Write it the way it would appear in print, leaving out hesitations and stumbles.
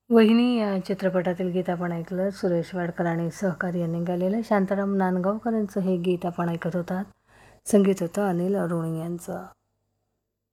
वहिनी या चित्रपटातील गीत आपण ऐकलं. सुरेश वाडकर आणि सहकारी यांनी गायलेलं. शांताराम नांदगावकर यांचं हे गीत आपण ऐकत होतात. संगीत होतं अनिल अरुणी यांचं.